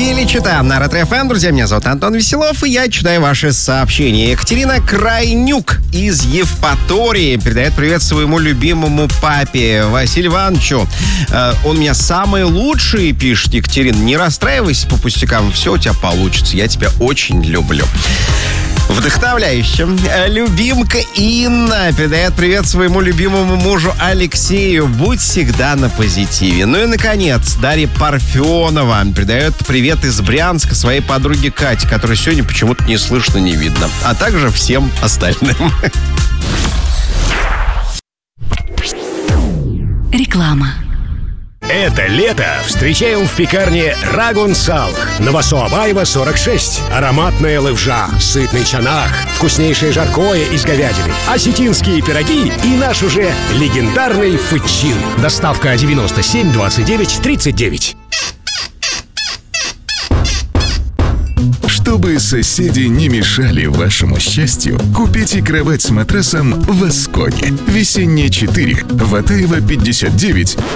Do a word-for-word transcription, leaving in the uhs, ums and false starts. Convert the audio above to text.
Или чита на Ретро-ФМ. Друзья, меня зовут Антон Веселов, и я читаю ваши сообщения. Екатерина Крайнюк из Евпатории передает привет своему любимому папе Василию Ивановичу. Э, он меня самый лучший, пишет Екатерина. Не расстраивайся по пустякам, все у тебя получится. Я тебя очень люблю. Вдохновляюще. Любимка Инна передает привет своему любимому мужу Алексею. Будь всегда на позитиве. Ну и, наконец, Дарья Парфенова передает привет из Брянска своей подруге Кате, которой сегодня почему-то не слышно, не видно. А также всем остальным. Реклама. Это лето встречаем в пекарне Рагун Салх. Новосоабаева, сорок шесть. Ароматная левжа, сытный чанах, вкуснейшее жаркое из говядины, осетинские пироги и наш уже легендарный фычин. Доставка девяносто семь двадцать девять тридцать девять. Чтобы соседи не мешали вашему счастью, купите кровать с матрасом в Асконе. Весенняя четыре, Ватаева пятьдесят девять.